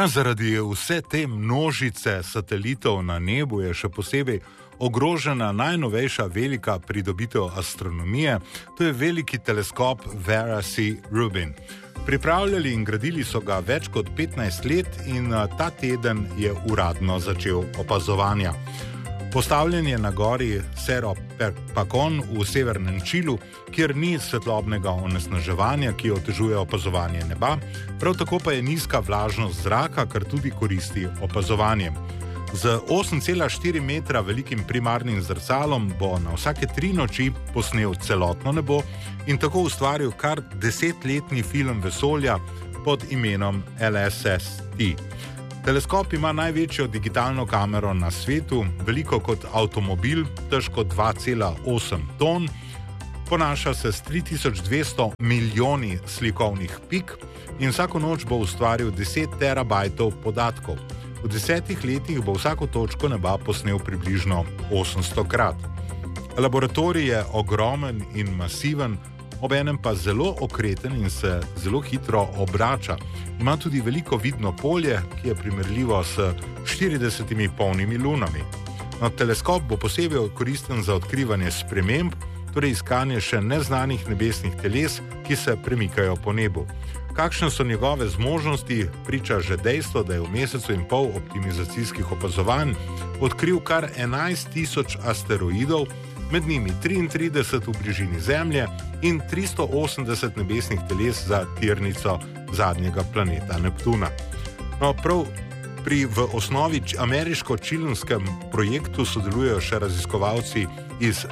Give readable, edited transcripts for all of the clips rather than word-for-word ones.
Ja, zaradi vse te množice satelitov na nebu je še posebej ogrožena najnovejša velika pridobitev astronomije, to je veliki teleskop Vera C. Rubin. Pripravljali in gradili so ga več kot 15 let in ta teden je uradno začel opazovanja. Postavljen je na gori Cerro Pacon v severnem Čilu, kjer ni svetlobnega onesnaževanja, ki otežuje opazovanje neba, prav tako pa je nizka vlažnost zraka, kar tudi koristi opazovanjem. Z 8,4 metra velikim primarnim zrcalom bo na vsake 3 noči posnel celotno nebo in tako ustvaril kar 10-letni film vesolja pod imenom LSST. Teleskop ima največjo digitalno kamero na svetu, veliko kot avtomobil, težko 2,8 ton, ponaša se s 3200 milijoni slikovnih pik in vsako noč bo ustvaril 10 terabajtov podatkov. V 10 letih bo vsako točko neba posnel približno 800 krat. Laboratorij je ogromen in masiven, obenem pa zelo okreten in se zelo hitro obrača. Ima tudi veliko vidno polje, ki je primerljivo s 40 polnimi lunami. No, teleskop bo posebej koristen za odkrivanje sprememb, torej iskanje še neznanih nebesnih teles, ki se premikajo po nebu. Kakšne so njegove zmožnosti, priča že dejstvo, da je v mesecu in pol optimizacijskih opazovanj odkril kar 11.000 asteroidov, med njimi 33 v bližini Zemlje in 380 nebesnih teles za tirnico zadnjega planeta Neptuna. No, prav v osnovi ameriško-čilenskem projektu sodelujejo še raziskovalci iz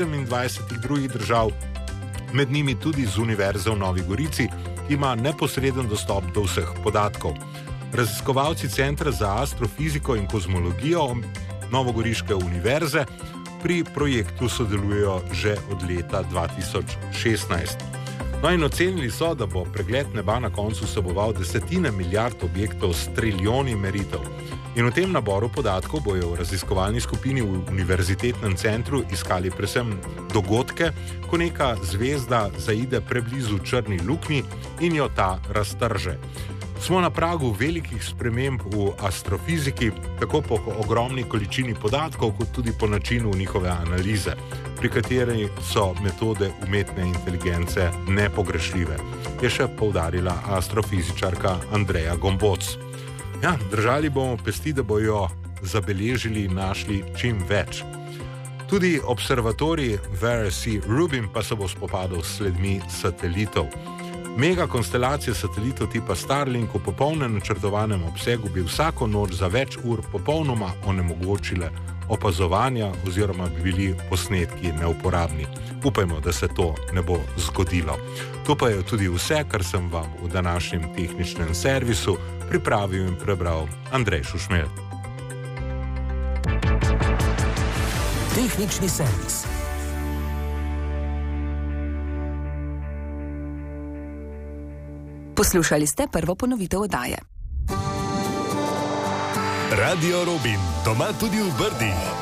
27 drugih držav, med njimi tudi z Univerze v Novi Gorici, ki ima neposreden dostop do vseh podatkov. Raziskovalci Centra za astrofiziko in kozmologijo Novogoriške univerze pri projektu sodelujejo že od leta 2016. No in ocenili so, da bo pregled neba na koncu vseboval desetine milijard objektov s trilijoni meritev. In v tem naboru podatkov bojo v raziskovalni skupini v univerzitetnem centru iskali predvsem dogodke, ko neka zvezda zaide preblizu črni luknji in jo ta raztrže. Smo na pragu velikih sprememb v astrofiziki, tako po ogromni količini podatkov, kot tudi po načinu njihove analize, pri kateri so metode umetne inteligence nepogrešljive, je še poudarila astrofizičarka Andreja Gomboc. Ja, držali bomo pesti, da bojo zabeležili in našli čim več. Tudi observatorij Vera C. Rubin pa se bo spopadal s sledmi satelitov. Mega konstelacije satelitov tipa Starlink v popolnem načrtovanem obsegu bi vsako noč za več ur popolnoma onemogočile opazovanja oziroma bi bili posnetki neuporabni. Upajmo, da se to ne bo zgodilo. To pa je tudi vse, kar sem vam v današnjem tehničnem servisu pripravil in prebral Andrej Šušmelj. Tehnični servis. Poslušali ste prvo ponovitev oddaje. Radio Robin, doma tudi v Brdih.